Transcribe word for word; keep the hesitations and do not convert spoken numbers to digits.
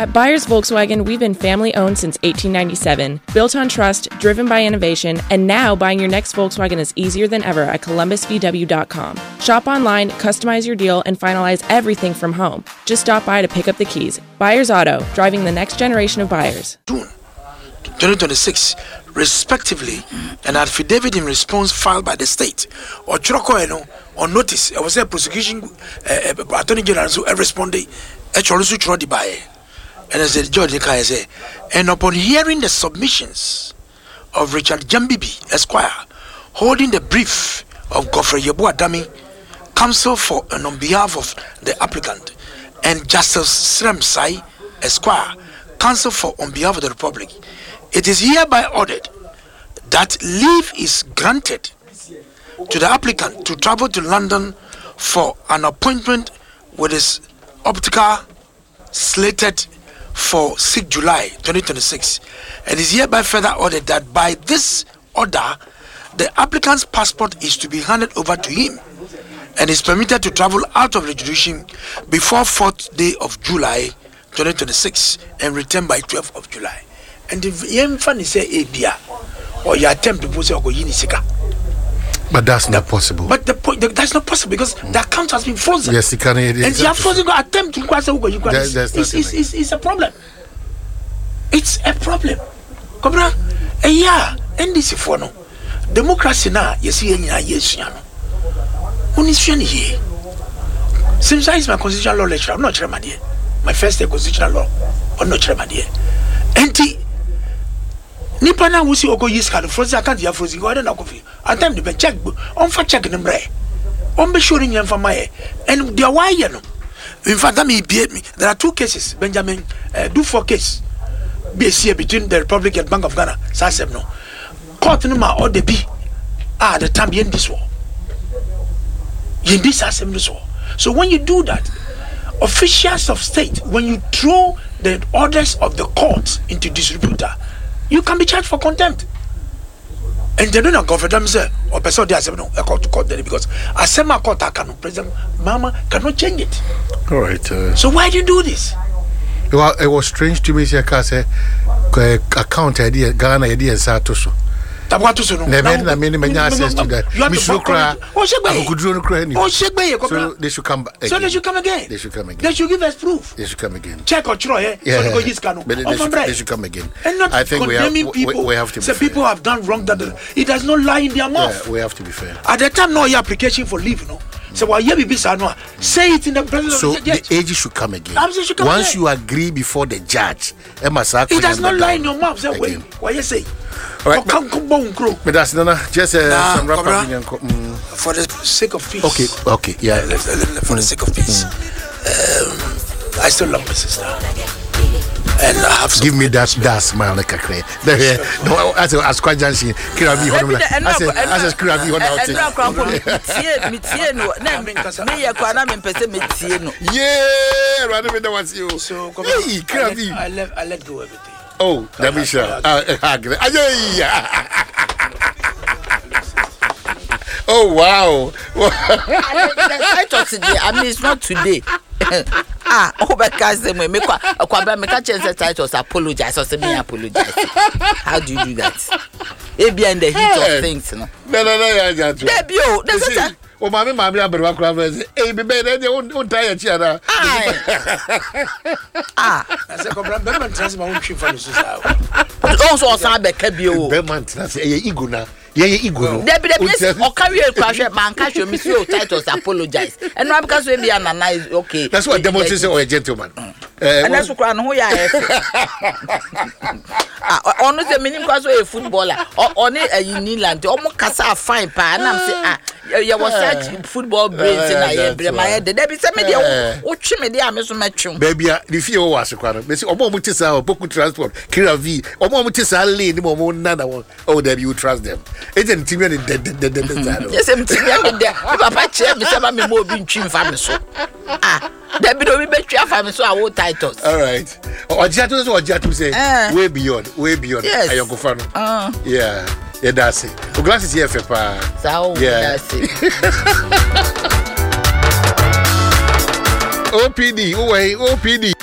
At Byers Volkswagen, we've been family-owned since eighteen ninety-seven, built on trust, driven by innovation, and now buying your next Volkswagen is easier than ever at columbus v w dot com. Shop online, customize your deal, and finalize everything from home. Just stop by to pick up the keys. Byers Auto, driving the next generation of buyers. June twenty twenty-six, respectively, an affidavit in response filed by the state or Chrokoeno on notice. I was a prosecution uh, attorney general so responded actually to the buyer. And as the judge say, and upon hearing the submissions of Richard Jambibi, Esquire, holding the brief of Godfrey Yeboah Dami, counsel for and on behalf of the applicant, and Justice Srem Sai, Esquire, counsel for on behalf of the Republic, it is hereby ordered that leave is granted to the applicant to travel to London for an appointment with his optical slated for sixth of July twenty twenty-six, and is hereby further ordered that by this order the applicant's passport is to be handed over to him and is permitted to travel out of the jurisdiction before fourth day of July twenty twenty-six and return by twelfth of July. And if you funny say Abia or you attempt to put or Yinisika. But that's not possible. But the point that's not possible because mm. the account has been frozen. Yes, it can. It, and you have frozen attempt to cross over. You can. It's, it's, it's, it's a problem. It's a problem. Cobra, a yeah, N D C for no democracy now. You see, yes, you know. When is she here? Since I is my constitutional law lecturer, I'm not sure, my dear. My first day constitutional law, I'm not sure, my dear. And the nipa na wusi oko yiska no frozen account ya frozen go na kofi atam de be check on fa check ne mre on be sure nyam fa maye and there why you know in fact that me be me there are two cases Benjamin uh, do for case B C between the Republic and Bank of Ghana sasem no court no ma order bi ah the time yen this war yen this sasem this war. So when you do that, officials of state, when you throw the orders of the court into distributor, you can be charged for contempt. And they don't go for them say or person they say no I call to court there because I say my court I cannot president mama cannot change it. All right. Uh, so why do you do this? Well, it was strange to me say say account idea Ghana idea Satoso. Tabwatu so no. Never na me me access to that. Miss Rukra. Oh shegbe. Oh shegbe. So they should come back. So they should come again. They should come again. They should give us proof. They should come again. Check or try eh. Yeah. So they go use cano. But they, should, they should come again. And not I think we have, people. we, we have to be say fair. People have done wrong that it does not lie in their mouth. Yeah, we have to be fair. At the time no your application for leave no. So while you be say it in the presence so of the judge. The age should come again. Should come Once again. You agree before the judge, it must it does not lie in your mouth. Say wait, what you say? All right, but, but that's no, just uh, nah, some wrap up mm. For the sake of peace. Okay, okay, yeah. Uh, for the sake of peace, mm. um, I still love my sister, and I have. Give me that that smile like a cray. There, no, as as quite jancy. Kirabi, what I said, I said, Kirabi, what I said. Me tie no, na me ya kwa na me pese me tie no. Yeah, rather me that was you. So, hey, Kirabi, I let I let go everything. Oh, let me show. Oh wow! I thought today. I mean, it's not today. Ah, oh, but guys, they make a quabra make a chance that titles apologize or say me apologize. How do you do that? It be in the heat of things, no. No, no, no, yeah, yeah. Debut, that's it. Oh, mommy, mommy, I'm going to hey, baby, they won't tie a chair. Ah, I said, Berman transfer my own trip for the society. Also, I said, Cabio. Berman, that's a ego now. Yeah, yeah, ego. There be the or carry a crash at man, catch your miss your titles, apologize. And not because we be an nice, okay. That's what demonstration or a gentleman. And that's what who ya on the meaning because a footballer or on it a Uniland, almost cassa fine pan. I'm saying, ah, you was such football brains in my head. There be some media, what chimney, I'm so much. Baby, if you was a quarter, Miss Omomutis, Boku Transport, Kira V, Omomutis, I'll lead him on another one. Oh, there you trust them. It's a team in the yes, I'm telling you, Papa Chair, Mister Mo being trim family. Ah, there be no be your family, so I won't titles. All right. Or Jatus or Jatu say, way beyond, way beyond. Yes. Ayoko uh. Yeah, yeah, that's it. The glass is here for pa. Yeah, that's it. O P D, O P D.